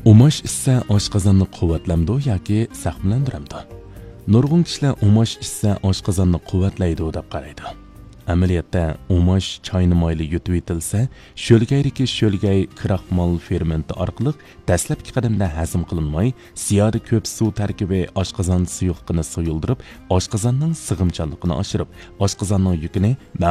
Umosh ichsa oshqozonni quvvatlamdi yoki saqlantiramdi? Nurg'un kishilar umosh ichsa oshqozonni quvvatlaydi deb qaraydi. Amaliyotda umosh choyni mayli yutib etilsa, sho'lgaydagi sho'lgay kraxmal fermenti orqali dastlabki qadamda hazm qilinmay, ziyoda ko'p suv tarkibi oshqozon suyuqligini suyuldirib, oshqozonning sig'imchanligini oshirib, oshqozonning yukini